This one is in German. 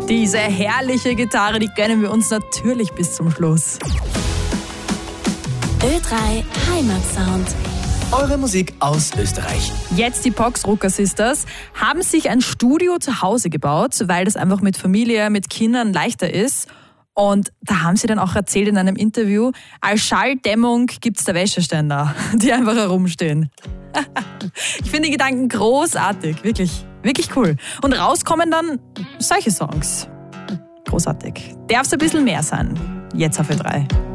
Diese herrliche Gitarre, die gönnen wir uns natürlich bis zum Schluss. Ö3 Heimatsound. Eure Musik aus Österreich. Jetzt die Poxrucker Sisters haben sich ein Studio zu Hause gebaut, weil das einfach mit Familie, mit Kindern leichter ist. Und da haben sie dann auch erzählt in einem Interview, als Schalldämmung gibt es da Wäscheständer, die einfach herumstehen. Ich finde die Gedanken großartig, wirklich, wirklich cool. Und rauskommen dann solche Songs. Großartig. Darf es ein bisschen mehr sein. Jetzt auf Ö3.